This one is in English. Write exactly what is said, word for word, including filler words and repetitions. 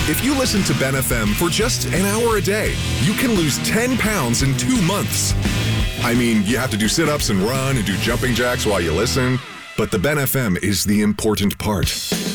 If you listen to Ben F M for just an hour a day, you can lose ten pounds in two months. I mean, you have to do sit-ups and run and do jumping jacks while you listen, but the Ben F M is the important part.